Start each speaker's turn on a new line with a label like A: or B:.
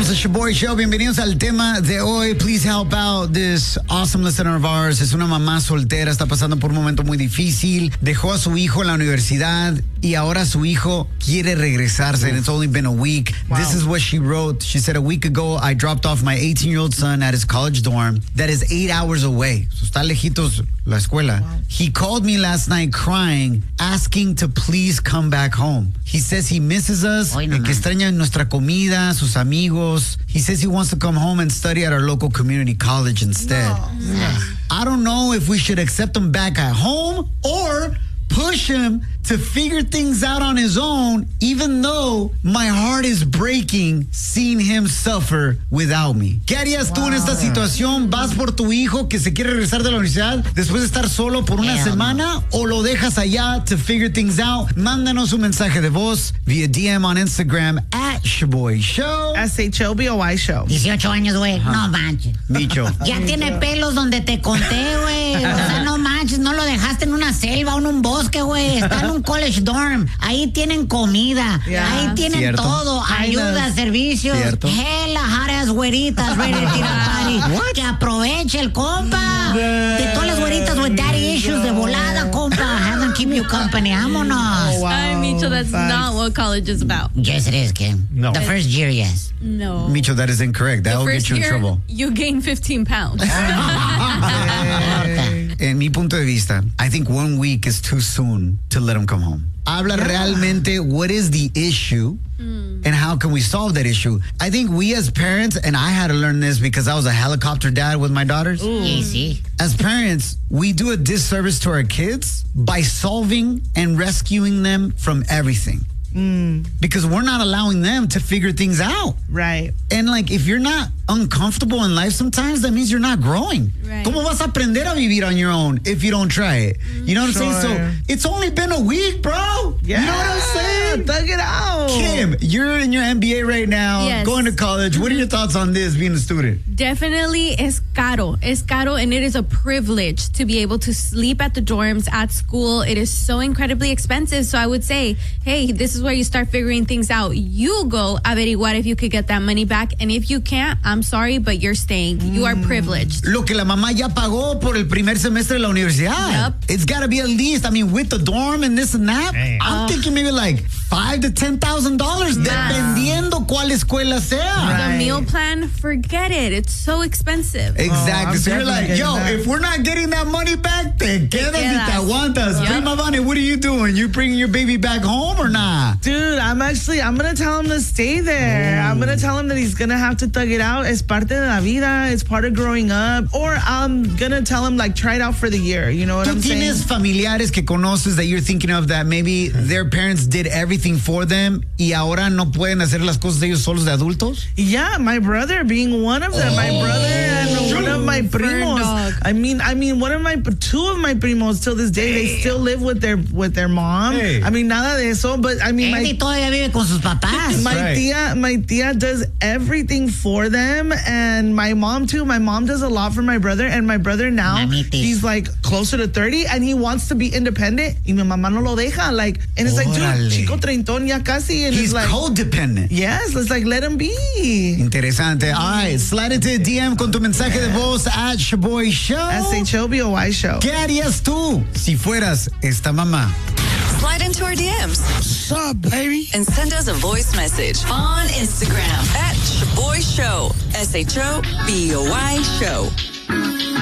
A: Bienvenidos a Shaboy Show. Bienvenidos al tema de hoy. Please help out this awesome listener of ours. Es una mamá soltera, está pasando por un momento muy difícil. Dejó a su hijo en la universidad y ahora su hijo quiere regresarse. And it's only been a week. Wow. This is what she wrote. She said, a week ago, I dropped off my 18-year-old son at his college dorm that is 8 hours away. So está lejitos la escuela. Wow. He called me last night crying, asking to please come back home. He says he misses us, que extraña nuestra comida, sus amigos. He says he wants to come home and study at our local community college instead. No. I don't know if we should accept him back at home or push him to figure things out on his own, even though my heart is breaking seeing him suffer without me. ¿Qué harías tú en esta situación? ¿Vas por tu hijo que se quiere regresar de la universidad después de estar solo por una semana o lo dejas allá to figure things out? Mándanos un mensaje de voz via DM on Instagram at Shaboy Show.
B: SHOBOY Show.
C: 18 años, güey. No manches.
A: Micho.
C: Ya tiene pelos donde te conté, güey. O sea, no manches, no lo dejaste en una selva o en un bosque, güey. Está en un college dorm. Ahí tienen comida. Ahí tienen todo. Ayuda, servicios. Hella hot ass güeritas ready to tirar party. Que aproveche el compa. De todas las güeritas with daddy issues de volada, compa. Have them keep you company. Vámonos.
D: Oh, wow. Ay, Micho, that's not what college is about.
C: Yes, it is, Kim.
A: No.
C: The first year, yes.
D: No.
A: Micho, that is incorrect. That will get you in trouble.
D: You gain 15 pounds.
A: En mi punto de vista, I think 1 week is too soon to let him come home. Habla realmente what is the issue and how can we solve that issue. I think we as parents, and I had to learn this because I was a helicopter dad with my daughters.
C: Easy.
A: As parents, we do a disservice to our kids by solving and rescuing them from everything. Because we're not allowing them to figure things out.
B: Right.
A: And like, if you're not uncomfortable in life sometimes, that means you're not growing.
D: Right.
A: ¿Cómo vas a aprender a vivir on your own if you don't try it? You know what I'm saying? So it's only been a week, bro.
B: Yeah.
A: You know what I'm saying?
B: Thug it out.
A: Kim, you're in your MBA right now,
D: Yes.
A: going to college. What are your thoughts on this, being a student?
D: Definitely es caro, and it is a privilege to be able to sleep at the dorms at school. It is so incredibly expensive. So I would say, hey, this is where you start figuring things out. You go averiguar if you could get that money back. And if you can't, I'm sorry, but you're staying. You are privileged.
A: Lo que la mamá ya pagó por el primer semestre de la universidad.
D: Yep.
A: It's got to be at least, I mean, with the dorm and this and that, I'm thinking maybe like $5,000 to $10,000, dependiendo cuál escuela sea.
D: The meal plan, forget it. It's so expensive.
A: Exactly. So you're like, yo, if we're not getting that money back, te quedas y te aguantas. Prima Vane, what are you doing? You bringing your baby back home or not?
B: Dude, I'm going to tell him to stay there. I'm going to tell him that he's going to have to thug it out. Es parte de la vida. It's part of growing up. Or I'm going to tell him, like, try it out for the year. You know what I'm saying?
A: ¿Tú tienes familiares que conoces that you're thinking of that maybe their parents did everything for them y ahora no pueden hacer las cosas ellos solos de adultos?
B: Yeah, my brother being one of them. My brother and one of my primos. I mean, two of my primos till this day, they still live with their mom. I mean, nada de eso, but I mean,
C: Eddie todavía vive con sus papás.
B: my tia does everything for them, and my mom too. My mom does a lot for my brother, and my brother now, he's like closer to 30, and he wants to be independent. Y mi mamá no lo deja, like, and it's like, dude, chico treintón ya casi, and
A: he's
B: like
A: codependent.
B: Yes, it's like, let him be.
A: Interesante. All right, slide into the DM con tu mensaje de voz at Shaboy Show.
B: SHOBOY Show.
A: ¿Qué harías tú si fueras esta mamá?
E: Slide into our DMs.
A: What's up, baby?
E: And send us a voice message on Instagram at Shaboy Show. SHOBOY Show.